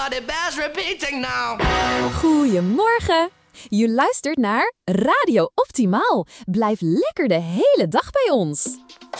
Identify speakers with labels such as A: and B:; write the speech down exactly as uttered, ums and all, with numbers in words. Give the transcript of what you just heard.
A: but it bears repeating now.
B: Goedemorgen. Je luistert naar Radio Optimaal. Blijf lekker de hele dag bij ons.